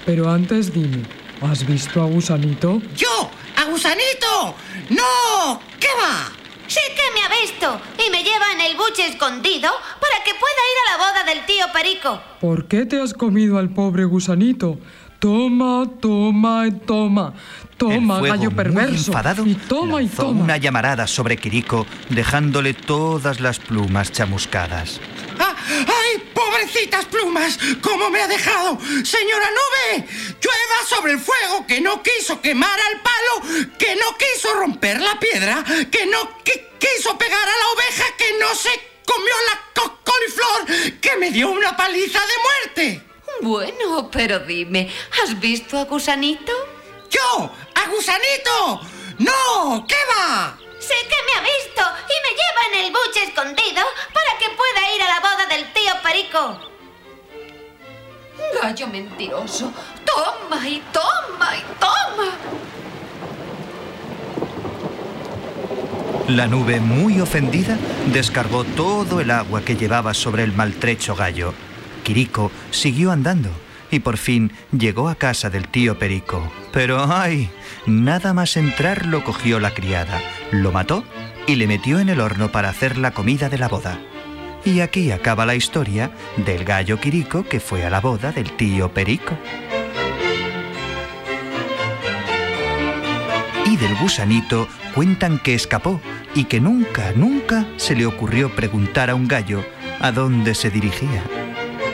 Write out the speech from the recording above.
Pero antes dime, ¿has visto a Gusanito? ¿Yo? ¿A Gusanito? ¡No! ¿Qué va? Sí que me ha visto y me lleva en el buche escondido para que pueda ir a la boda del tío Perico. ¿Por qué te has comido al pobre Gusanito? Toma, toma y toma. Toma, el fuego, gallo perverso. Muy enfadado, y toma y lanzó toma. una llamarada sobre Quirico, dejándole todas las plumas chamuscadas. ¡Ay, pobrecitas plumas! ¿Cómo me ha dejado? ¡Señora Nube! Llueva sobre el fuego, que no quiso quemar al palo, que no quiso romper la piedra, que no quiso pegar a la oveja, que no se comió la coliflor, que me dio una paliza de muerte. Bueno, pero dime, ¿has visto a Gusanito? ¿Yo? ¿A Gusanito? ¡No! ¿Qué va? Sé que me ha visto y me lleva en el buche escondido para que pueda ir a la boda del tío Perico. Gallo mentiroso, toma y toma y toma. La nube, muy ofendida, descargó todo el agua que llevaba sobre el maltrecho gallo. Quirico siguió andando y por fin llegó a casa del tío Perico. Pero ¡ay! Nada más entrar lo cogió la criada, lo mató y le metió en el horno para hacer la comida de la boda. Y aquí acaba la historia del gallo Quirico que fue a la boda del tío Perico. Y del gusanito cuentan que escapó y que nunca se le ocurrió preguntar a un gallo a dónde se dirigía.